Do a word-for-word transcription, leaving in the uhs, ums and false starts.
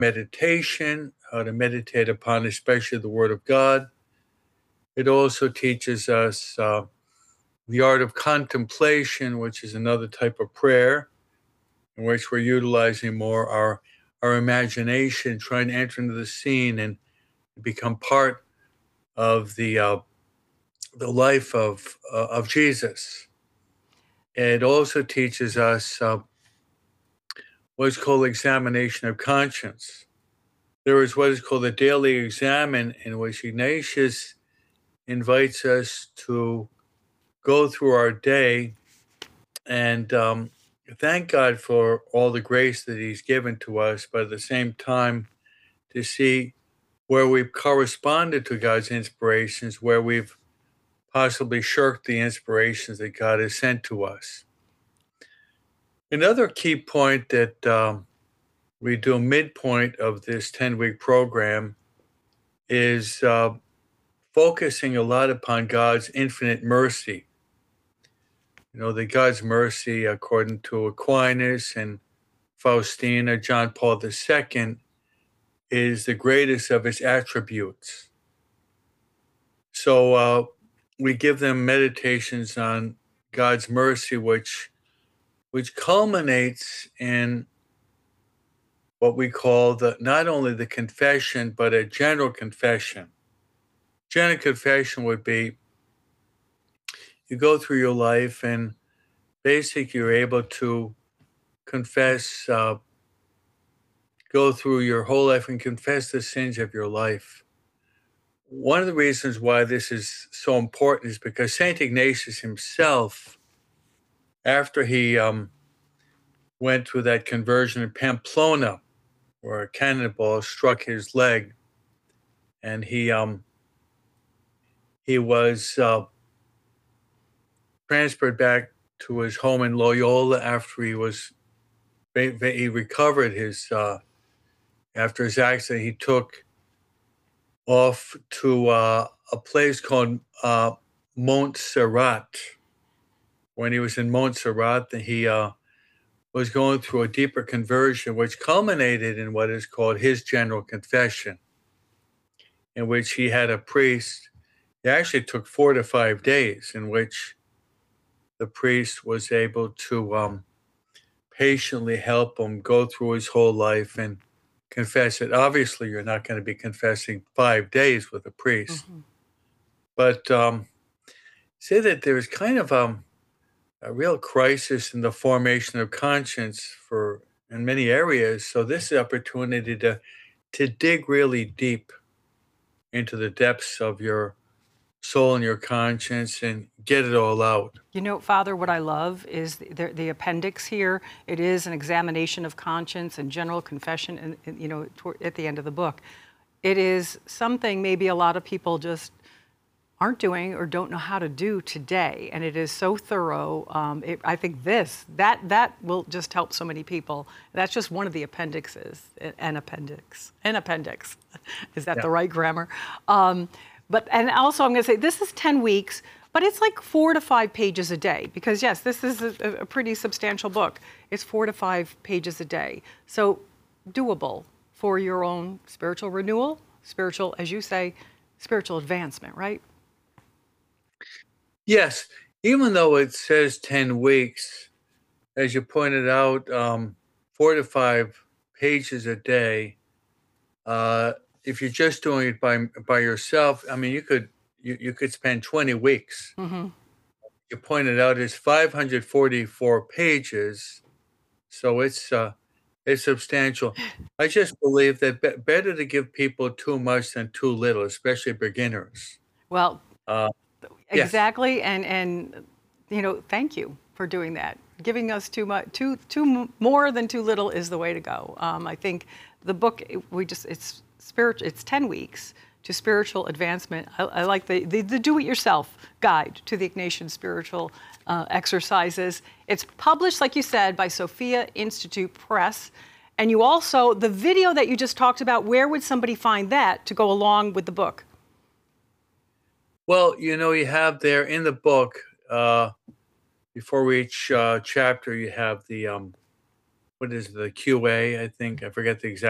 meditation, how to meditate upon especially the Word of God. It also teaches us uh, the art of contemplation, which is another type of prayer in which we're utilizing more our our imagination, trying to enter into the scene and become part of the uh, the life of uh, of Jesus. It also teaches us uh, what's called examination of conscience. There is what is called a daily examen, in which Ignatius invites us to go through our day and um, thank God for all the grace that He's given to us, but at the same time, to see where we've corresponded to God's inspirations, where we've possibly shirked the inspirations that God has sent to us. Another key point that um, we do midpoint of this ten-week program is uh, focusing a lot upon God's infinite mercy. You know, that God's mercy, according to Aquinas and Faustina, John Paul the Second, is the greatest of its attributes. So uh, we give them meditations on God's mercy, which which culminates in what we call the not only the confession, but a general confession. General confession would be you go through your life and basically you're able to confess, uh, go through your whole life and confess the sins of your life. One of the reasons why this is so important is because Saint Ignatius himself, after he um, went through that conversion in Pamplona, where a cannonball struck his leg, and he um, he was uh, transferred back to his home in Loyola after he was he recovered his uh, after his accident. He took off to uh, a place called uh, Montserrat. When he was in Montserrat, he uh, was going through a deeper conversion, which culminated in what is called his general confession, in which he had a priest. It actually took four to five days, in which the priest was able to um, patiently help him go through his whole life and confess it. Obviously, you're not going to be confessing five days with a priest, mm-hmm. but um, say that there's kind of um, a real crisis in the formation of conscience for in many areas. So this is the opportunity to to dig really deep into the depths of your soul and your conscience and get it all out. You know, Father, what I love is the, the, the appendix here. It is an examination of conscience and general confession, and, and you know, toward, at the end of the book. It is something maybe a lot of people just aren't doing or don't know how to do today, and it is so thorough. Um, it, I think this, that, that will just help so many people. That's just one of the appendixes, an appendix, an appendix. Is that yeah. the right grammar? Um, But, and also I'm going to say, this is ten weeks, but it's like four to five pages a day, because yes, this is a, a pretty substantial book. It's four to five pages a day. So doable for your own spiritual renewal, spiritual, as you say, spiritual advancement, right? Yes, even though it says ten weeks, as you pointed out, um, four to five pages a day, uh, if you're just doing it by by yourself, I mean, you could you, you could spend twenty weeks. Mm-hmm. You pointed out it's five hundred forty-four pages, so it's uh, it's substantial. I just believe that be- better to give people too much than too little, especially beginners. Well, uh, exactly, yes. and and you know, thank you for doing that. Giving us too much, too too more than too little is the way to go. Um, I think the book we just it's. Spiritual, it's ten weeks to spiritual advancement. I, I like the, the, the do-it-yourself guide to the Ignatian spiritual uh, exercises. It's published, like you said, by Sophia Institute Press. And you also, the video that you just talked about, where would somebody find that to go along with the book? Well, you know, you have there in the book, uh, before each uh, chapter, you have the, um, what is it, the Q A, I think, I forget the exact